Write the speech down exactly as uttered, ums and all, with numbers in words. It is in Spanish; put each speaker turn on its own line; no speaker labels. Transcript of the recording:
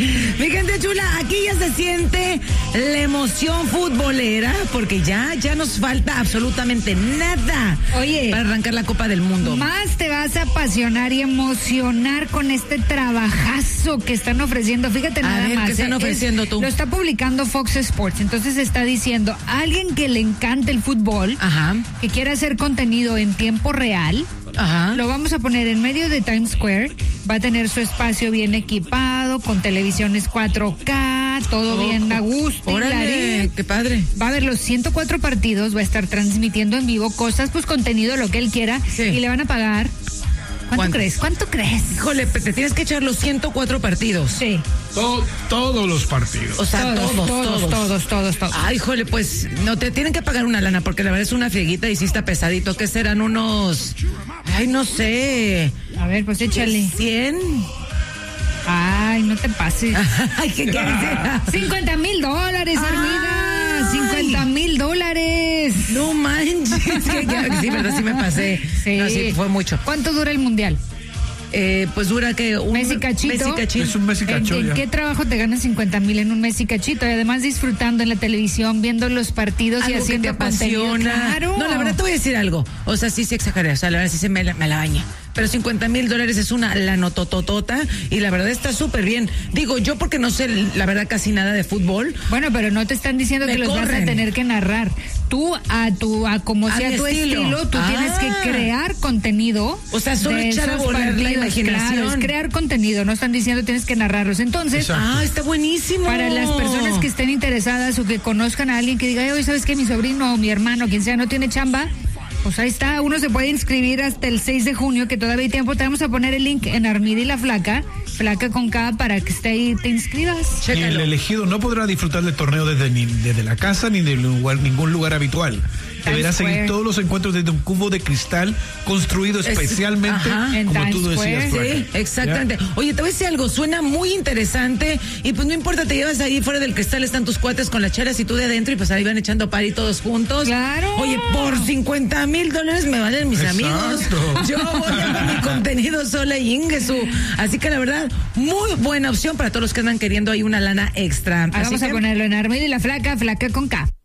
Mi gente chula, aquí ya se siente la emoción futbolera, porque ya, ya nos falta absolutamente nada.
Oye,
para arrancar la Copa del Mundo.
Más te vas a apasionar y emocionar con este trabajazo que están ofreciendo. Fíjate
a
nada
ver,
más.
¿qué están
eh,
ofreciendo
es,
tú?
Lo está publicando Fox Sports. Entonces está diciendo, alguien que le encanta el fútbol,
Ajá.
que quiera hacer contenido en tiempo real,
Ajá.
lo vamos a poner en medio de Times Square. Va a tener su espacio bien equipado, con televisiones cuatro K, todo
Oh,
bien a gusto.
Órale, qué padre.
Va a haber los ciento cuatro partidos, va a estar transmitiendo en vivo cosas, pues contenido, lo que él quiera,
Sí.
y le van a pagar. ¿Cuánto
¿Cuánto?
crees? ¿Cuánto crees?
Híjole, te tienes que echar los ciento cuatro partidos.
Sí.
To- todos los partidos.
O sea,
Todos,
todos,
todos,
todos.
todos, todos, todos.
Ay, híjole, pues no te tienen que pagar una lana, porque la verdad es una frieguita y sí está pesadito. ¿Qué serán unos? Ay, no sé.
A ver, pues échale.
¿cien?
Ay, no te pases.
Ay, ¿qué quieres decir?
cincuenta mil dólares, Armida.
Ay.
cincuenta mil dólares.
No manches. Que- que- sí, verdad, sí me pasé.
Sí.
No, sí, fue mucho.
¿Cuánto dura el mundial?
Eh, pues dura que un
Messi cachito.
Messi cachito.
Es un Messi
¿En,
cacho
en
ya.
qué trabajo te ganas cincuenta mil en un mes y cachito? Y además disfrutando en la televisión, viendo los partidos y
Algo que te
haciendo contenido.
apasiona.
Claro.
No, la verdad te voy a decir algo. O sea, sí, sí exageré. O sea, la verdad sí se me la, me la baña. Pero cincuenta mil dólares es una lanotototota y la verdad está súper bien. Digo, yo porque no sé, la verdad, casi nada de fútbol.
Bueno, pero no te están diciendo
Me
que los vas
corren.
a tener que narrar. Tú, a tu, a como
A
sea
mi
tu
estilo.
estilo, tú
Ah.
tienes que crear contenido.
O sea, solo
de
echar a
esos
volar la
partidos.
imaginación.
Claro, es crear contenido, no están diciendo tienes que narrarlos. Entonces,
Exacto.
Ah, está buenísimo.
para las personas que estén interesadas o que conozcan a alguien que diga, oye, ¿sabes qué? Mi sobrino o mi hermano, quien sea, no tiene chamba. Pues ahí está, uno se puede inscribir hasta el seis de junio, que todavía hay tiempo. Te vamos a poner el link en Armida y la Flaca, Flaca con K, para que esté ahí, te inscribas.
Y el
Chécalo.
elegido no podrá disfrutar del torneo desde, ni- desde la casa ni de lugar, ningún lugar habitual. Deberá
Square.
seguir todos los encuentros desde un cubo de cristal construido
Es-
especialmente,
ajá.
En
como
Times
tú decías,
Square.
Flaca.
Sí, exactamente. Oye, te voy a decir algo, suena muy interesante y pues no importa, te llevas ahí fuera del cristal, están tus cuates con las chelas y tú de adentro y pues ahí van echando party todos juntos.
Claro.
Oye, por cincuenta mil dólares me valen mis
Exacto.
amigos. Yo voy a ver mi contenido sola y Ingesu. Así que la verdad, muy buena opción para todos los que andan queriendo ahí una lana extra.
Ah,
Así
vamos a
que-
ponerlo en Armida y la Flaca, Flaca con K.